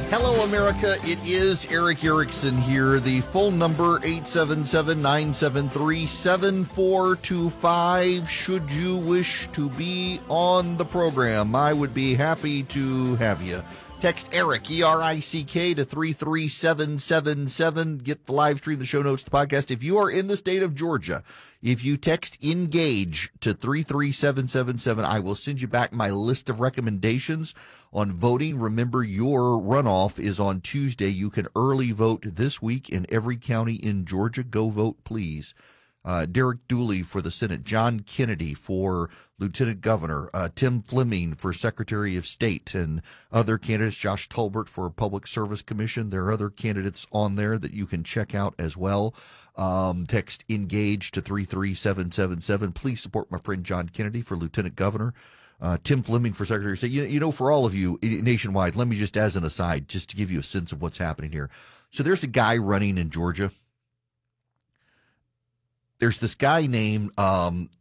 Hello, America. It is Eric Erickson here. The phone number, 877-973-7425. Should you wish to be on the program, I would be happy to have you. Text Eric, E-R-I-C-K, to 33777. Get the live stream, the show notes, the podcast. If you are in the state of Georgia, if you text ENGAGE to 33777, I will send you back my list of recommendations on voting. Remember, your runoff is on Tuesday. You can early vote this week in every county in Georgia. Go vote, please. Derek Dooley for the Senate, John Kennedy for Lieutenant Governor, Tim Fleming for Secretary of State, and other candidates, Josh Tolbert for Public Service Commission. There are other candidates on there that you can check out as well. Text ENGAGE to 33777. Please support my friend John Kennedy for Lieutenant Governor. Tim Fleming for Secretary of State. You know, for all of you nationwide, let me just, as an aside, just to give you a sense of what's happening here. So there's a guy running in Georgia. There's this guy named